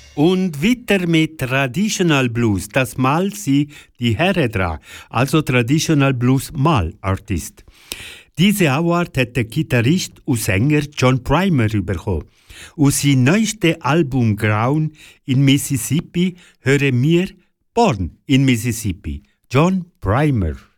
Und weiter mit Traditional Blues. Das Mal sie die Herren dran, also Traditional Blues Mal Artist. Diese Award hat der Gitarrist und Sänger John Primer bekommen. Aus seinem neuesten Album Ground in Mississippi hören wir Born in Mississippi. John Primer.